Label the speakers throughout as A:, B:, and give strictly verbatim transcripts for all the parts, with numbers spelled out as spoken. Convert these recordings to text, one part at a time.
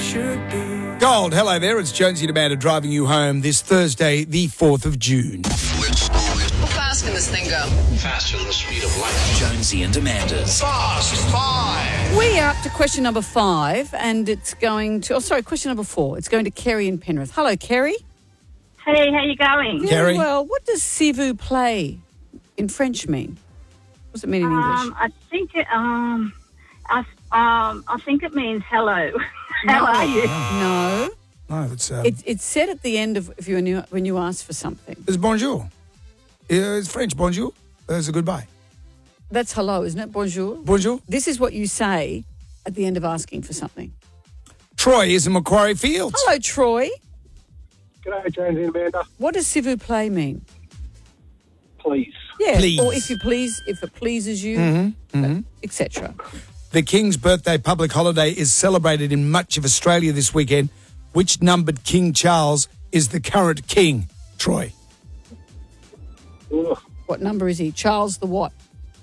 A: should be.
B: Gold, hello there. It's Jonesy and Amanda driving you home this Thursday, the fourth of June.
C: How fast can this thing go?
D: Faster than the speed of light.
E: Jonesy and Amanda's
D: Fast Five.
F: We are up to question number five, and it's going to... Oh, sorry, question number four. It's going to Kerry in Penrith. Hello, Kerry.
G: Hey, how you going?
B: Kerry?
F: Well, what does s'il vous plaît in French mean? What does it mean in English?
G: Um, I think it. Um, I, um, I think it means hello.
F: No.
G: How are you?
F: No.
B: No, it's, um,
F: It's it's said at the end of if you when you, when you ask for something.
B: it's bonjour. Yeah, it's French, bonjour. That's a goodbye.
F: That's hello, isn't it? Bonjour.
B: Bonjour.
F: This is what you say at the end of asking for something.
B: Troy is in Macquarie Fields.
F: Hello, Troy.
H: G'day, Jonesy and Amanda.
F: What does s'il vous plaît mean?
H: Please.
F: Yeah.
B: Please.
F: Or if you please, if it pleases you,
B: Mm-hmm,
F: et cetera.
B: The King's birthday public holiday is celebrated in much of Australia this weekend. Which numbered King Charles is the current king? Troy.
H: Ugh.
F: What number is he? Charles the what?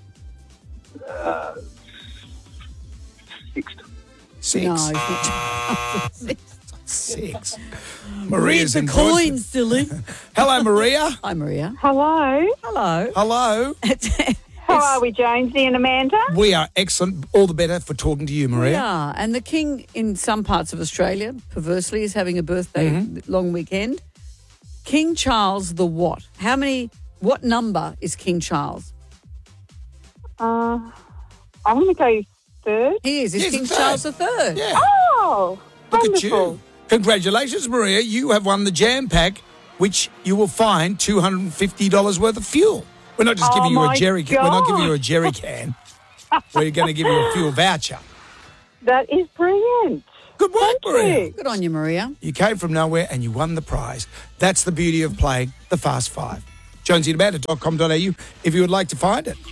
H: Sixth.
B: Six.
F: No, he's not Charles the Sixth.
B: Six.
F: Read
B: Maria's
F: the
B: in Brisbane.
F: coins, silly.
B: Hello, Maria.
F: Hi, Maria.
G: Hello.
F: Hello.
B: Hello.
G: How are we, Jonesy and Amanda?
B: We are excellent. All the better for talking to you, Maria.
F: Yeah, and the King in some parts of Australia, perversely, is having a birthday
B: Mm-hmm.
F: long weekend. King Charles the what? How many, what number is King Charles?
G: Uh, I'm going to go third.
F: He is. Is
B: He's
F: King
B: the third.
F: Charles the third?
B: Yeah.
G: Oh,
B: Look
G: wonderful.
B: at you. Congratulations, Maria. You have won the Jam Pack, which you will find two hundred fifty dollars worth of fuel. We're not just
G: Oh,
B: giving you a
G: my
B: jerry can. We're not giving you a
G: God.
B: jerry can. We're going to give you a fuel voucher.
G: That is brilliant.
B: Good work,
G: Thank
B: Maria.
G: you.
F: Good on you, Maria.
B: You came from nowhere and you won the prize. That's the beauty of playing the Fast Five. jonesy and amanda dot com dot a u if you would like to find it.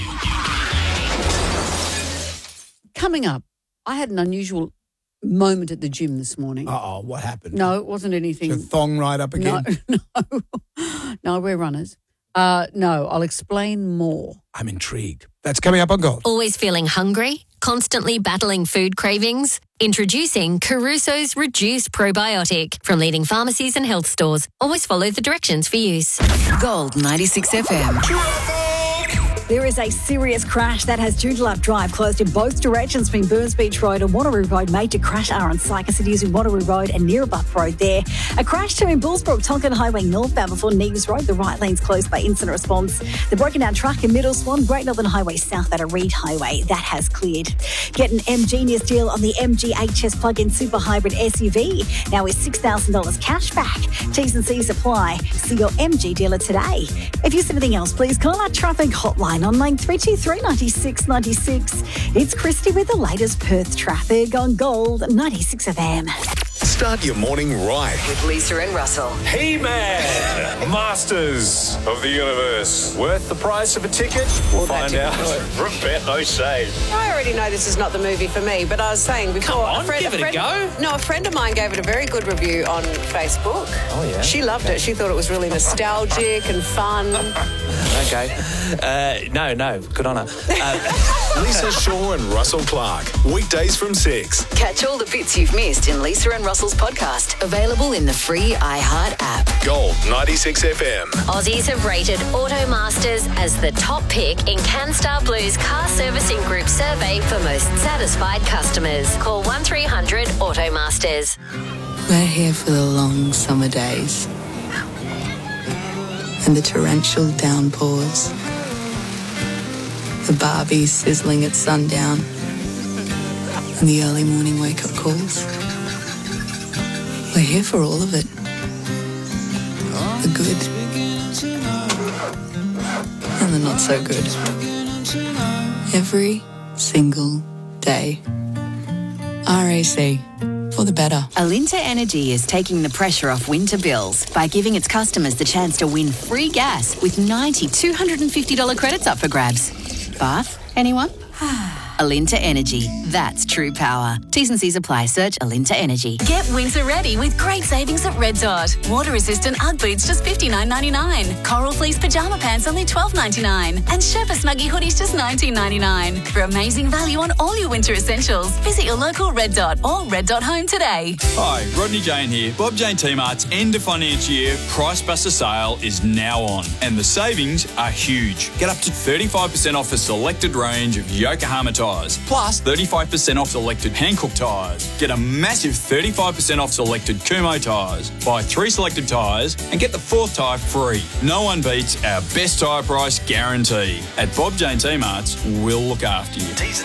F: Coming up, I had an unusual moment at the gym this morning.
B: Uh-oh, what happened?
F: No, it wasn't anything.
B: Your thong right up
F: No,
B: again?
F: no, no, we're runners. Uh, no, I'll explain more.
B: I'm intrigued. That's coming up on Gold.
I: Always feeling hungry? Constantly battling food cravings? Introducing Caruso's Reduced Probiotic from leading pharmacies and health stores. Always follow the directions for use.
E: Gold ninety-six F M.
J: There is a serious crash that has Joondalup Drive closed in both directions between Burns Beach Road and Wanneroo Road. Major crash hour on Sycus City using Wanneroo Road and Neerabup Road there. A crash too in Bullsbrook, Tonkin Highway northbound before Neves Road. The right lane's closed by incident response. The broken down truck in Middle Swan, Great Northern Highway south at a Reed Highway. That has cleared. Get an M Genius deal on the M G H S plug-in super hybrid S U V. Now with six thousand dollars cash back. T's and C's apply. See your M G dealer today. If you see anything else, please call our traffic hotline on line three two three, nine six nine six. It's Christy with the latest Perth traffic on Gold ninety-six F M.
K: Start your morning right.
E: With Lisa and Russell.
L: He-Man, Masters of the Universe. Worth the price of a ticket? We'll find out. Roberto say.
C: I already know this is not the movie for me, but I was saying before...
D: Come on,
C: a friend,
D: give
C: a
D: it a
C: friend,
D: go.
C: No, a friend of mine gave it a very good review on Facebook.
D: Oh, yeah?
C: She loved it. She thought it was really nostalgic and fun.
D: Okay. Uh, no, no. Good on her. Uh,
K: Lisa Shaw and Russell Clark. Weekdays from six.
E: Catch all the bits you've missed in Lisa and Russell's podcast. Available in the free iHeart app.
K: Gold ninety-six F M.
I: Aussies have rated Automasters as the top pick in CanStar Blue's car servicing group survey for most satisfied customers. Call one three hundred Automasters.
M: We're here for the long summer days and the torrential downpours, the Barbie sizzling at sundown and the early morning wake-up calls. We're here for all of it. The good and the not so good. Every single day. R A C. For the better.
E: Alinta Energy is taking the pressure off winter bills by giving its customers the chance to win free gas with ninety two hundred fifty dollars credits up for grabs. Bath, anyone? Alinta Energy. That's true power. T's and C's apply. Search Alinta Energy.
A: Get winter ready with great savings at Red Dot. Water-resistant Ugg boots just fifty-nine ninety-nine. Coral fleece pyjama pants only twelve ninety-nine. And Sherpa Snuggie hoodies just nineteen ninety-nine. For amazing value on all your winter essentials, visit your local Red Dot or Red Dot Home today.
N: Hi, Rodney Jane here. Bob Jane T-Mart's end of financial year Price Buster sale is now on, and the savings are huge. Get up to thirty-five percent off a selected range of Yokohama tyres, plus thirty-five percent off selected Hankook tyres. Get a massive thirty-five percent off selected Kumho tyres. Buy three selected tyres and get the fourth tyre free. No one beats our best tyre price guarantee. At Bob Jane T-Mart's, we'll look after you.